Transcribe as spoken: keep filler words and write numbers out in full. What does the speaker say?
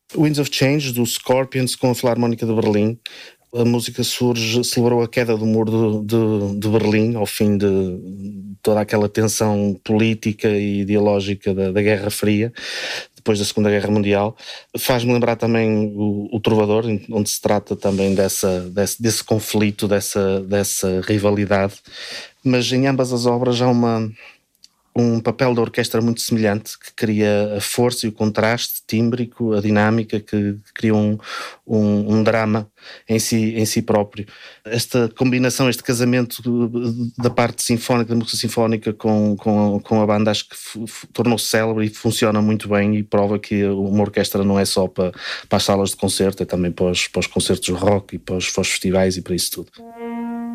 Winds of Change, do Scorpions, com a Filarmónica de Berlim. A música surge, celebrou a queda do muro de, de, de Berlim, ao fim de toda aquela tensão política e ideológica da, da Guerra Fria, depois da Segunda Guerra Mundial. Faz-me lembrar também o, o Trovador, onde se trata também dessa, desse, desse conflito, dessa, dessa rivalidade, mas em ambas as obras há uma... um papel da orquestra muito semelhante, que cria a força e o contraste tímbrico, a dinâmica, que cria um, um, um drama em si, em si próprio. Esta combinação, este casamento da parte sinfónica, da música sinfónica com, com, com a banda, acho que tornou-se célebre e funciona muito bem, e prova que uma orquestra não é só para, para as salas de concerto, é também para os, para os concertos rock e para os, para os festivais e para isso tudo.